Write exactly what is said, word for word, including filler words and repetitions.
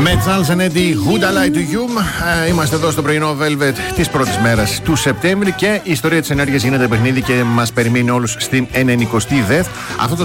Με Charles and Eddie, Would I Lie to You. Ε, είμαστε εδώ στο πρωινό Velvet της πρώτης μέρας του Σεπτέμβρη και η ιστορία της ενέργειας γίνεται παιχνίδι και μας περιμένει όλους στην ενενηκοστή ΔΕΘ. Αυτό το